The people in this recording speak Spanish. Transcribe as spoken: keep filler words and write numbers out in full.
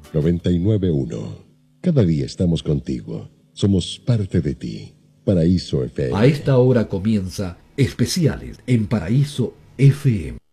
noventa y nueve punto uno. Cada día estamos contigo. Somos parte de ti. Paraíso F M. A esta hora comienza Especiales en Paraíso F M.